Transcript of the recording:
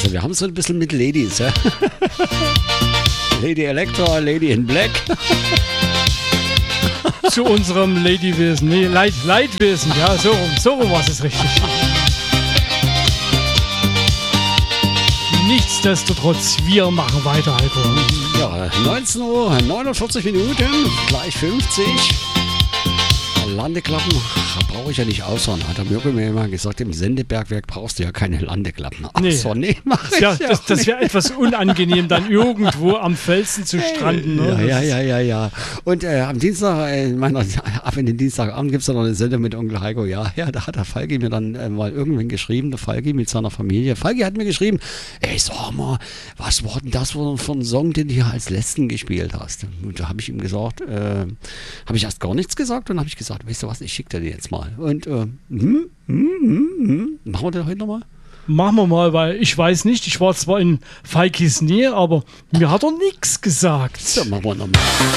Also wir haben so ein bisschen mit Ladies, ja? Lady Elektra, Lady in Black. Zu unserem Ladywesen, nee, Leidwesen, ja, so rum war es richtig. Nichtsdestotrotz, wir machen weiter, Heiko. Ja, 19:49 Uhr, gleich 50. Landeklappen brauche ich ja nicht aushauen. Hat der Mirko mir immer gesagt, im Sendebergwerk brauchst du ja keine Landeklappen. Nee, mach ich ja, das wäre etwas unangenehm, dann irgendwo am Felsen zu stranden. Ne? Ja. Und am Dienstag, ab in den Dienstagabend gibt es noch eine Sendung mit Onkel Heiko. Ja, da hat der Falki mir dann mal irgendwann geschrieben, der Falki mit seiner Familie. Falki hat mir geschrieben, ey, sag mal, was war denn das für ein Song, den du hier als letzten gespielt hast? Und da habe ich ihm gesagt, habe ich erst gar nichts gesagt und habe ich gesagt, weißt du was, ich schicke dir den jetzt mal. Und machen wir den heute nochmal? Machen wir mal, weil ich weiß nicht, ich war zwar in Falkis Nähe, aber mir hat er nichts gesagt. So, machen wir nochmal.